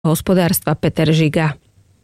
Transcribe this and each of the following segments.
hospodárstva Peter Žiga.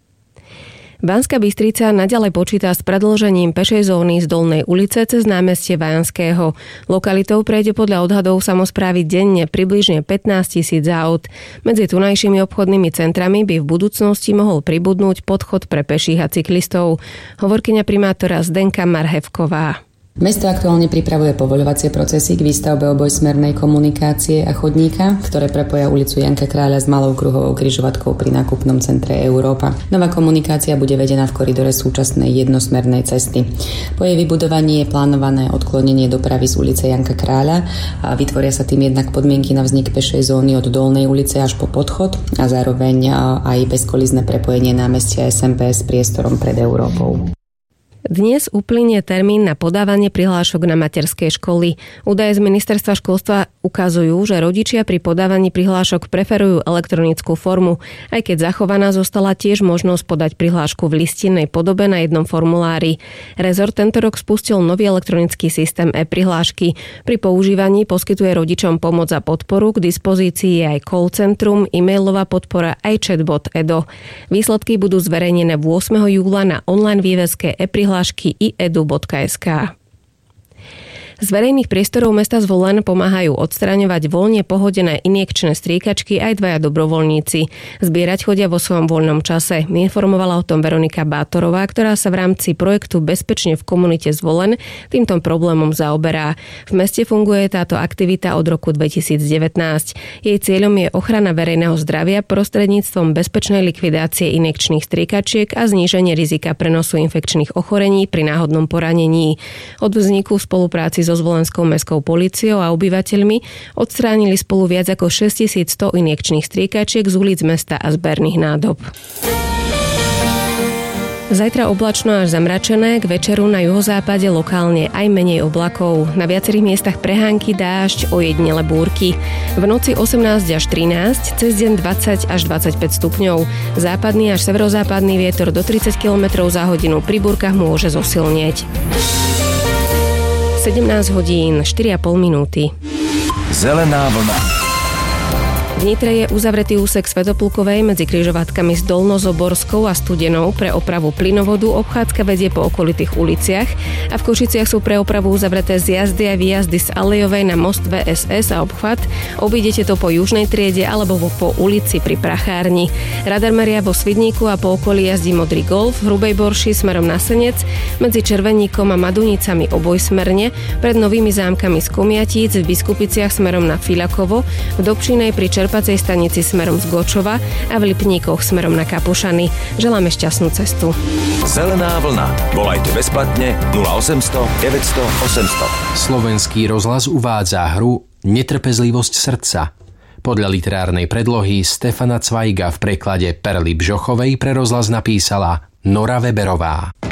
Banská Bystrica naďalej počíta s predĺžením pešej zóny z Dolnej ulice cez námestie Vajanského. Lokalitou prejde podľa odhadov samosprávy denne približne 15 000 aut. Medzi tunajšími obchodnými centrami by v budúcnosti mohol pribudnúť podchod pre peších a cyklistov. Hovorkyňa primátora Zdenka Marhevková. Mesto aktuálne pripravuje povoľovacie procesy k výstavbe obojsmernej komunikácie a chodníka, ktoré prepoja ulicu Janka Kráľa s malou kruhovou križovatkou pri nákupnom centre Európa. Nová komunikácia bude vedená v koridore súčasnej jednosmernej cesty. Po jej vybudovaní je plánované odklonenie dopravy z ulice Janka Kráľa a vytvoria sa tým jednak podmienky na vznik pešej zóny od Dolnej ulice až po podchod a zároveň aj bezkolizné prepojenie námestia SMP s priestorom pred Európou. Dnes uplynie termín na podávanie prihlášok na materské školy. Údaje z Ministerstva školstva ukazujú, že rodičia pri podávaní prihlášok preferujú elektronickú formu, aj keď zachovaná zostala tiež možnosť podať prihlášku v listinnej podobe na jednom formulári. Rezort tento rok spustil nový elektronický systém e-prihlášky. Pri používaní poskytuje rodičom pomoc a podporu, k dispozícii je aj call centrum, e-mailová podpora aj chatbot Edo. Výsledky budú zverejnené 8. júla na online výveske e-prihlášky iedu.sk. Z verejných priestorov mesta Zvolen pomáhajú odstraňovať voľne pohodené injekčné striekačky aj dvaja dobrovoľníci. Zbierať chodia vo svojom voľnom čase. Informovala o tom Veronika Bátorová, ktorá sa v rámci projektu Bezpečne v komunite Zvolen týmto problémom zaoberá. V meste funguje táto aktivita od roku 2019. Jej cieľom je ochrana verejného zdravia prostredníctvom bezpečnej likvidácie injekčných striekačiek a zníženie rizika prenosu infekčných ochorení pri náhodnom poranení. Od vzniku v spolupráci so Zvolenskou mestskou políciou a obyvateľmi odstránili spolu viac ako 6100 injekčných striekačiek z ulic mesta a zberných nádob. Zajtra oblačno až zamračené, k večeru na juhozápade lokálne aj menej oblakov. Na viacerých miestach prehánky, dážď, ojedinele búrky. V noci 18 až 13, cez deň 20 až 25 stupňov. Západný až severozápadný vietor do 30 km za hodinu, pri búrkach môže zosilnieť. 17 hodín, 4,5 minúty. Zelená vlna. V Nitre je uzavretý úsek Svätoplukovej medzi križovatkami s Dolnozoborskou a Studenou pre opravu plynovodu. Obchádzka vedie po okolitých uliciach a v Košiciach sú pre opravu uzavreté zjazdy a výjazdy z Alejovej na most VSS a obchvat. Obídete to po Južnej triede alebo po ulici pri Prachárni. Radar meria vo Svidníku a po okolí jazdí modrý Golf, v Hrubej Borši smerom na Senec, medzi Červeníkom a Madunicami obojsmerne, pred Novými Zámkami z Komiatíc, v Biskupiciach smerom na Filakovo, v Dobšinej pri čerpacej stanici smerom z Gočova a v Lipníkoch smerom na Kapušany. Želáme šťastnú cestu. Zelená vlna. Volajte bezplatne 0800 900 800. Slovenský rozhlas uvádza hru Netrpezlivosť srdca. Podľa literárnej predlohy Stefana Cvajga v preklade Perly Bžochovej pre rozhlas napísala Nora Weberová.